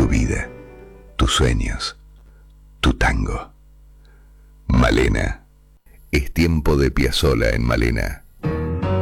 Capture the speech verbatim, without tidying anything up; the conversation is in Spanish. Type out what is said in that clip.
tu vida, tus sueños, tu tango. Malena. Es tiempo de Piazzolla en Malena.